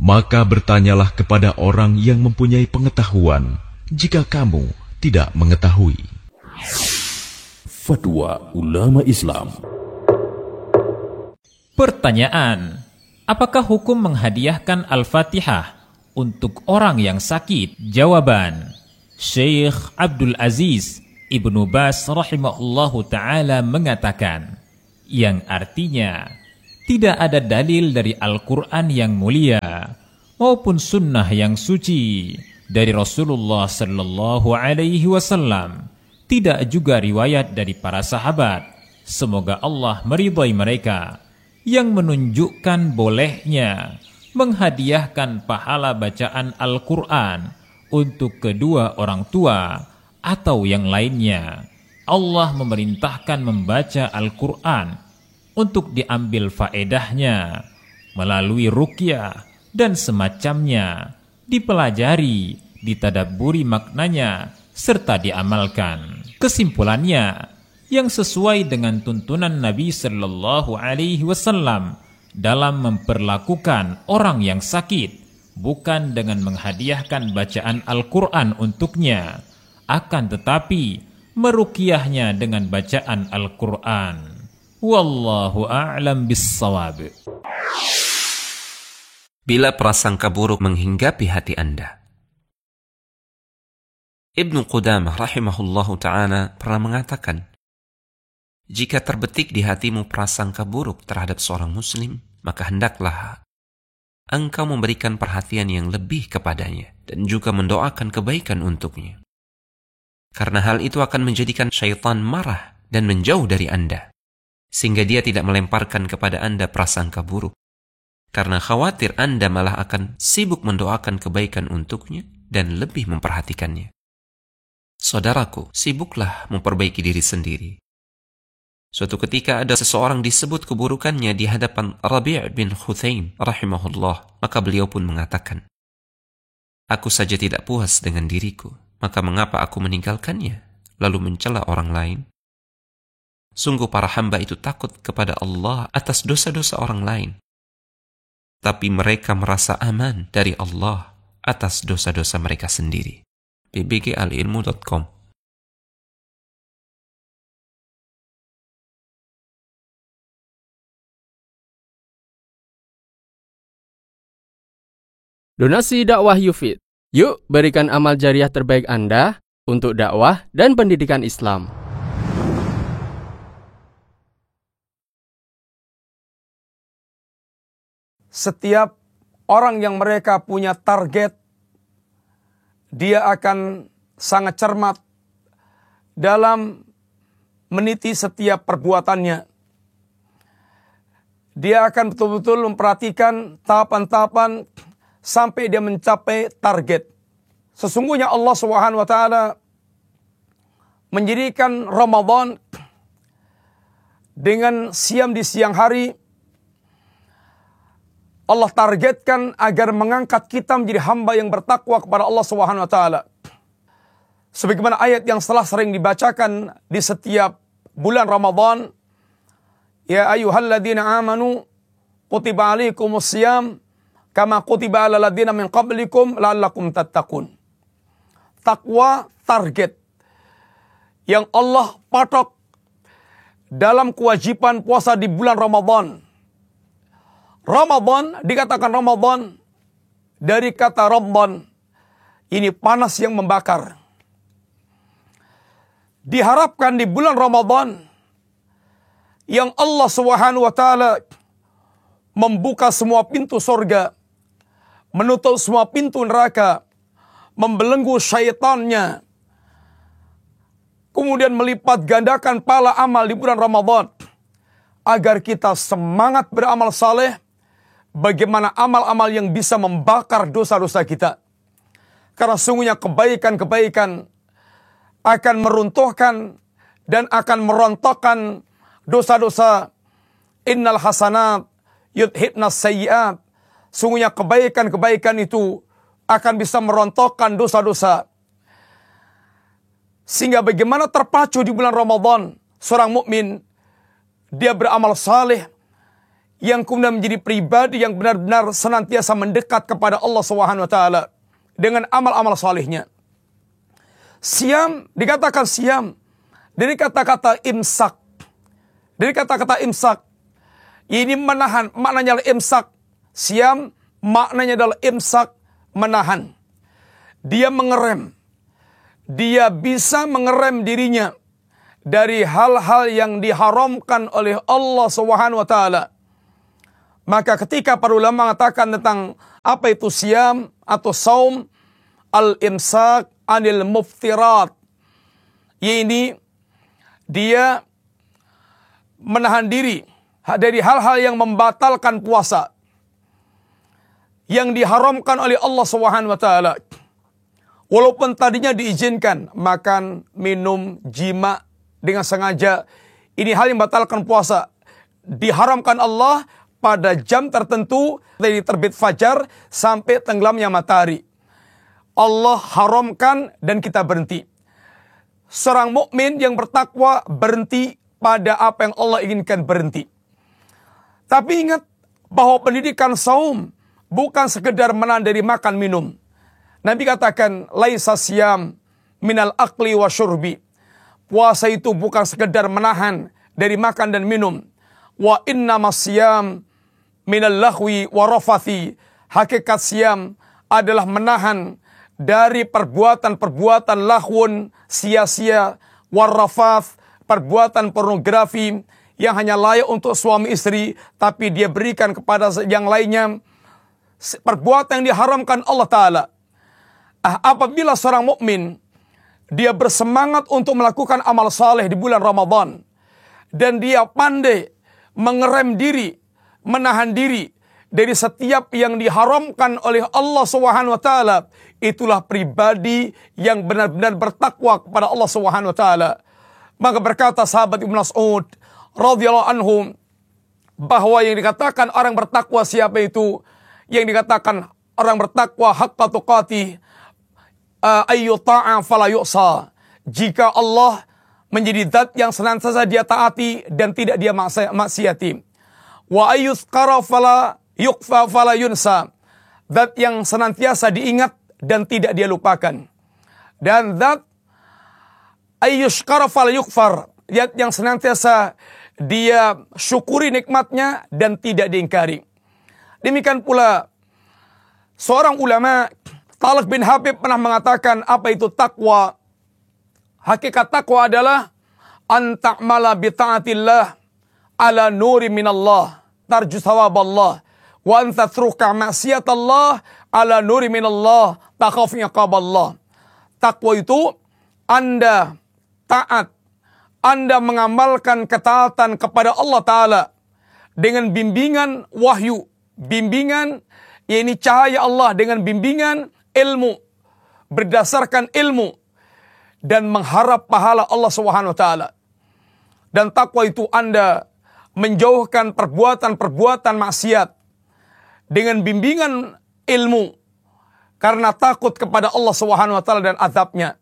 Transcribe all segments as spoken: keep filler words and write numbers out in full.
Maka bertanyalah kepada orang yang mempunyai pengetahuan, jika kamu tidak mengetahui. Fatwa ulama Islam. Pertanyaan: apakah hukum menghadiahkan Al-Fatihah untuk orang yang sakit? Jawaban: Syekh Abdul Aziz Ibnu Baz rahimahullahu ta'ala mengatakan, yang artinya tidak ada dalil dari Al-Quran yang mulia maupun sunnah yang suci dari Rasulullah sallallahu alaihi wasallam, tidak juga riwayat dari para sahabat, semoga Allah meridhai mereka, yang menunjukkan bolehnya menghadiahkan pahala bacaan Al-Quran untuk kedua orang tua atau yang lainnya. Allah memerintahkan membaca Al-Quran untuk diambil faedahnya melalui ruqyah dan semacamnya, dipelajari, ditadabburi maknanya, serta diamalkan. Kesimpulannya, yang sesuai dengan tuntunan Nabi Sallallahu Alaihi Wasallam dalam memperlakukan orang yang sakit, bukan dengan menghadiahkan bacaan Al-Quran untuknya, akan tetapi meruqyahnya dengan bacaan Al-Quran. Wallahu a'lam bissawab. Bila prasangka buruk menghinggapi hati Anda. Ibnu Qudamah rahimahullahu ta'ala pernah mengatakan, jika terbetik di hatimu prasangka buruk terhadap seorang muslim, maka hendaklah engkau memberikan perhatian yang lebih kepadanya dan juga mendoakan kebaikan untuknya. Karena hal itu akan menjadikan syaitan marah dan menjauh dari Anda, sehingga dia tidak melemparkan kepada Anda prasangka buruk. Karena khawatir Anda malah akan sibuk mendoakan kebaikan untuknya dan lebih memperhatikannya. Saudaraku, sibuklah memperbaiki diri sendiri. Suatu ketika ada seseorang disebut keburukannya di hadapan Rabi' bin Khuthaim rahimahullah, maka beliau pun mengatakan, aku saja tidak puas dengan diriku, maka mengapa aku meninggalkannya, lalu mencela orang lain? Sungguh para hamba itu takut kepada Allah atas dosa-dosa orang lain, tapi mereka merasa aman dari Allah atas dosa-dosa mereka sendiri. b b g al ilmu dot com. Donasi dakwah Yufid. Yuk berikan amal jariah terbaik Anda untuk dakwah dan pendidikan Islam. Setiap orang yang mereka punya target, dia akan sangat cermat dalam meniti setiap perbuatannya. Dia akan betul-betul memperhatikan tahapan-tahapan sampai dia mencapai target. Sesungguhnya Allah Subhanahu wa taala menjadikan Ramadan dengan siam di siang hari. Allah targetkan agar mengangkat kita menjadi hamba yang bertakwa kepada Allah Subhanahu wa taala. Sebagaimana ayat yang telah sering dibacakan di setiap bulan Ramadan, ya ayyuhalladzina amanu kutiba alaikumus syiyam kama kutiba alal ladzina min qablikum la'allakum tattaqun. Takwa target yang Allah patok dalam kewajiban puasa di bulan Ramadan. Ramadan dikatakan Ramadan dari kata Ramadan, ini panas yang membakar. Diharapkan di bulan Ramadan yang Allah Subhanahu wa taala membuka semua pintu surga, menutup semua pintu neraka, membelenggu syaitannya, kemudian melipat gandakan pahala amal di bulan Ramadan, agar kita semangat beramal saleh. Bagaimana amal-amal yang bisa membakar dosa-dosa kita. Karena sungguhnya kebaikan-kebaikan akan meruntuhkan dan akan merontokkan dosa-dosa. Innal hasanat yudhibnas sayyiat. Sungguhnya kebaikan-kebaikan itu akan bisa merontokkan dosa-dosa. Sehingga bagaimana terpacu di bulan Ramadan, seorang mukmin dia beramal saleh yang kemudian menjadi pribadi yang benar-benar senantiasa mendekat kepada Allah Subhanahu wa taala dengan amal-amal salihnya. Siam dikatakan siam dari kata-kata imsak. Dari kata-kata imsak. Ini menahan, maknanya adalah imsak. Siam maknanya adalah imsak, menahan. Dia mengerem. Dia bisa mengerem dirinya dari hal-hal yang diharamkan oleh Allah Subhanahu wa taala. Maka ketika para ulama mengatakan tentang apa itu siam atau saum, al-imsak anil muftirat. Ini dia menahan diri dari hal-hal yang membatalkan puasa yang diharamkan oleh Allah Subhanahu wa taala. Walaupun tadinya diizinkan makan, minum, jima dengan sengaja, ini hal yang membatalkan puasa. Diharamkan Allah pada jam tertentu dari terbit fajar sampai tenggelamnya matahari. Allah haramkan dan kita berhenti. Seorang mukmin yang bertakwa berhenti pada apa yang Allah inginkan berhenti. Tapi ingat bahwa pendidikan saum bukan sekedar menahan dari makan minum. Nabi katakan, laisa siyam minal akli wa syurbi. Puasa itu bukan sekedar menahan dari makan dan minum. Wa innamas siyam minal lahwi wa rafathi. Hakikat siyam adalah menahan dari perbuatan-perbuatan lahwun, sia-sia, warrafath, perbuatan pornografi yang hanya layak untuk suami istri, tapi dia berikan kepada yang lainnya. Perbuatan yang diharamkan Allah Ta'ala. Ah, apabila seorang mukmin dia bersemangat untuk melakukan amal saleh di bulan Ramadan, dan dia pandai mengerem diri, menahan diri dari setiap yang diharamkan oleh Allah Subhanahu wa taala, itulah pribadi yang benar-benar bertakwa kepada Allah Subhanahu wa taala. Maka berkata sahabat Ibnu Mas'ud radhiyallahu anhu bahwa yang dikatakan orang bertakwa siapa itu? Yang dikatakan orang bertakwa haqqa tuqatih, ayyu ta'a fala yu'sa. Jika Allah menjadi zat yang senantiasa dia taati dan tidak dia maksiati. Wa ayyuzkara fala yuqfa fala yunsa. Zat yang senantiasa diingat dan tidak dia lupakan. Dan zat ayyushkara fala yukfar. Zat yang senantiasa dia syukuri nikmatnya dan tidak diingkari. Demikian pula seorang ulama, Talq bin Habib, pernah mengatakan apa itu takwa. Hakikat takwa adalah an ta'mala bi ta'atillah ala nuri minallah tarju thawaballah wa an tatruka ma'siyatallah ala nuri minallah takhaf iqaballah. Takwa itu Anda taat, Anda mengamalkan ketaatan kepada Allah Ta'ala dengan bimbingan wahyu, bimbingan yakni cahaya Allah, dengan bimbingan ilmu, berdasarkan ilmu, dan mengharap pahala Allah Subhanahu wa taala. Dan takwa itu Anda menjauhkan perbuatan-perbuatan maksiat dengan bimbingan ilmu karena takut kepada Allah Subhanahu wa taala dan azabnya.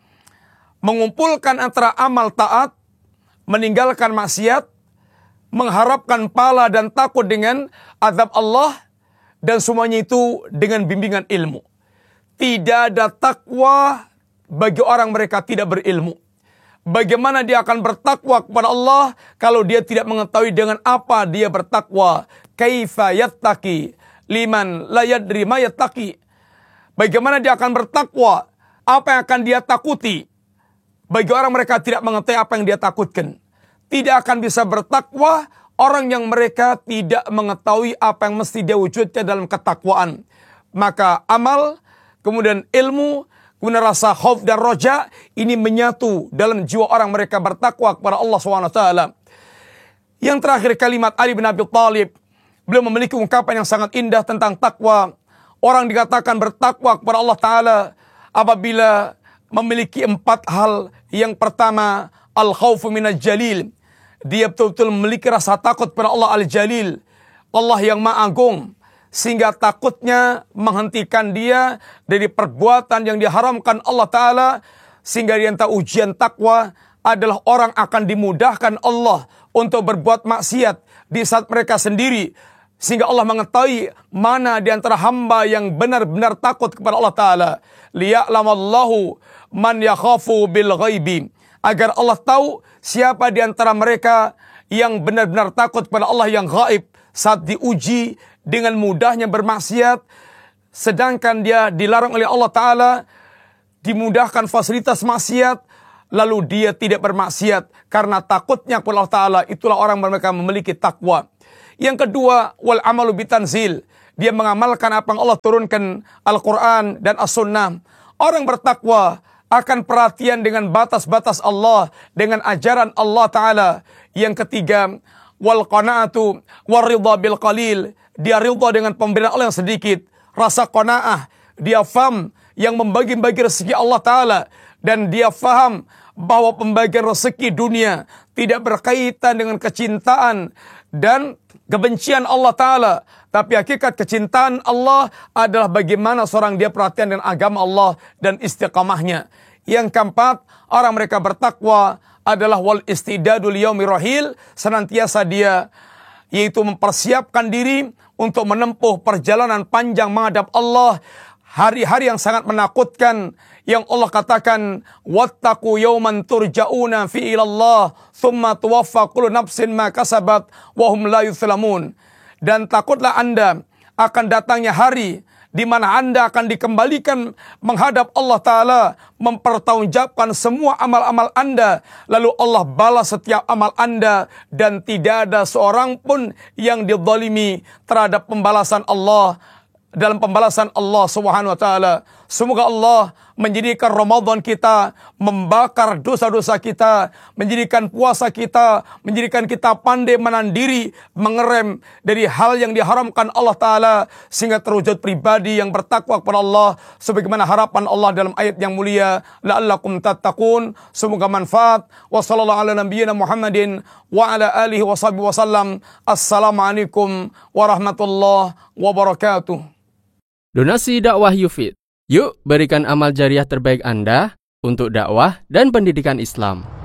Mengumpulkan antara amal taat, meninggalkan maksiat, mengharapkan pahala dan takut dengan azab Allah, dan semuanya itu dengan bimbingan ilmu. Tidak ada takwa bagi orang mereka tidak berilmu. Bagaimana dia akan bertakwa kepada Allah kalau dia tidak mengetahui dengan apa dia bertakwa? Kaifa yattaqi liman la yadri ma yattaqi. Bagaimana dia akan bertakwa? Apa yang akan dia takuti? Bagi orang mereka tidak mengetahui apa yang dia takutkan. Tidak akan bisa bertakwa orang yang mereka tidak mengetahui apa yang mesti dia wujudkan dalam ketakwaan. Maka amal, kemudian ilmu, kemudian rasa khauf dan roja, ini menyatu dalam jiwa orang mereka bertakwa kepada Allah subhanahu wa taala. Yang terakhir kalimat Ali bin Abi Thalib, beliau memiliki ungkapan yang sangat indah tentang takwa. Orang dikatakan bertakwa kepada Allah Ta'ala apabila memiliki empat hal. Yang pertama, al-khawfu minal jalil. Dia betul-betul memiliki rasa takut kepada Allah al-jalil, Allah yang maha agung, sehingga takutnya menghentikan dia dari perbuatan yang diharamkan Allah Ta'ala, sehingga di antara ujian takwa adalah orang akan dimudahkan Allah untuk berbuat maksiat di saat mereka sendiri, sehingga Allah mengetahui mana di antara hamba yang benar-benar takut kepada Allah Ta'ala. Liya'lamallahu man yakhafu bil ghaibi. Agar Allah tahu siapa di antara mereka yang benar-benar takut kepada Allah yang gaib saat diuji dengan mudahnya bermaksiat, sedangkan dia dilarang oleh Allah Ta'ala, dimudahkan fasilitas maksiat, lalu dia tidak bermaksiat karena takutnya kepada Allah Ta'ala. Itulah orang mereka memiliki takwa. Yang kedua, wal amalu bitanzil. Dia mengamalkan apa yang Allah turunkan, Al-Quran dan As-Sunnah. Orang bertakwa akan perhatian dengan batas-batas Allah, dengan ajaran Allah Ta'ala. Yang ketiga, wal qanaatu wal ridha bil qalil. Dia ridha dengan pemberian Allah yang sedikit. Rasa qanaah, dia faham yang membagi-bagi rezeki Allah Ta'ala. Dan dia faham bahwa pembagian rezeki dunia tidak berkaitan dengan kecintaan dan kebencian Allah Ta'ala. Tapi hakikat kecintaan Allah adalah bagaimana seorang dia perhatian dengan agama Allah dan istiqamahnya. Yang keempat, orang mereka bertakwa adalah wal istidadul yaumi rahil. Senantiasa dia yaitu mempersiapkan diri untuk menempuh perjalanan panjang menghadap Allah. Hari-hari yang sangat menakutkan yang Allah katakan, wattaqu yawman turja'una fi ilallah thumma tuwaffa kullu nafsin ma kasabat wa hum la yuzlamun. Dan takutlah Anda akan datangnya hari di mana Anda akan dikembalikan menghadap Allah Ta'ala, mempertanggungjawabkan semua amal-amal Anda, lalu Allah balas setiap amal Anda, dan tidak ada seorang pun yang dizalimi terhadap pembalasan Allah, dalam pembalasan Allah Subhanahu wa Ta'ala. Semoga Allah menjadikan Ramadan kita membakar dosa-dosa kita, menjadikan puasa kita, menjadikan kita pandai menahan diri, mengerem dari hal yang diharamkan Allah Ta'ala, sehingga terwujud pribadi yang bertakwa kepada Allah sebagaimana harapan Allah dalam ayat yang mulia, la'allakum tattaqun. Semoga manfaat. Wa sallallahu ala nabiyyina Muhammadin wa ala alihi wa sahbihi wa sallam. Assalamualaikum warahmatullahi wabarakatuh. Donasi dakwah Yufid. Yuk berikan amal jariah terbaik Anda untuk dakwah dan pendidikan Islam.